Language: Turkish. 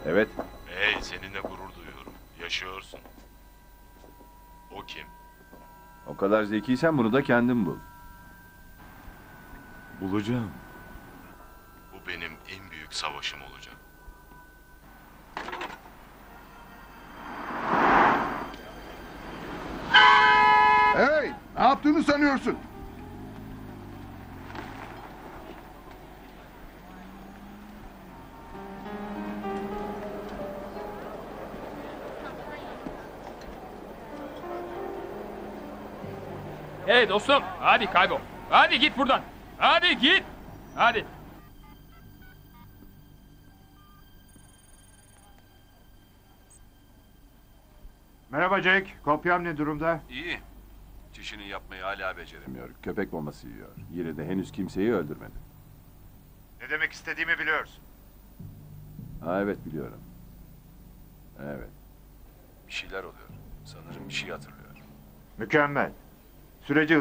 Evet. Hey, seninle gurur duyuyorum. Yaşıyorsun. O kim? O kadar zekiysen bunu da kendin bul. Bulacağım. Bu benim en büyük savaşım olacak. Hey! Ne yaptığını sanıyorsun? Hey dostum, hadi kaybol. Hadi git buradan. Hadi git. Hadi. Merhaba Jack. Kopyam ne durumda? İyi. Çişini yapmayı hala beceremiyor. Köpek maması yiyor. Yine de henüz kimseyi öldürmedi. Ne demek istediğimi biliyorsun. Ha, evet biliyorum. Evet. Bir şeyler oluyor. Sanırım bir şey hatırlıyor. Mükemmel. Süreci